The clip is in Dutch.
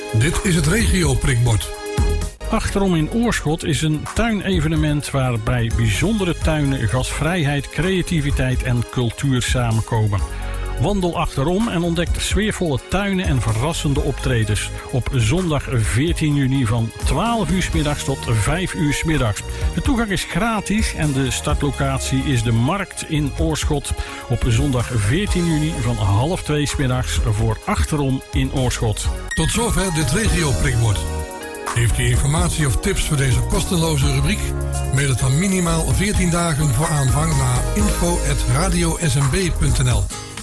Dit is het regio-prikbord. Achterom in Oorschot is een tuinevenement waarbij bijzondere tuinen, gastvrijheid, creativiteit en cultuur samenkomen. Wandel achterom en ontdek sfeervolle tuinen en verrassende optredens. Op zondag 14 juni van 12 uur 's middags tot 5 uur 's middags. De toegang is gratis en de startlocatie is de Markt in Oorschot. Op zondag 14 juni van 1:30 's middags voor Achterom in Oorschot. Tot zover dit regio-prikbord. Heeft u informatie of tips voor deze kosteloze rubriek? Mail het dan minimaal 14 dagen voor aanvang naar info@radiosmb.nl.